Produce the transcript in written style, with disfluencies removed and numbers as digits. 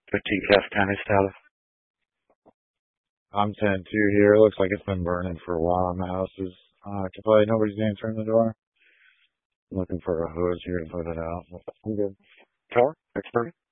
15 Cass County status. I'm 10-2 here. It looks like it's been burning for a while. My house is occupied. Nobody's answering the door. I'm looking for a hose here to put it out. I'm good. Tower, X30.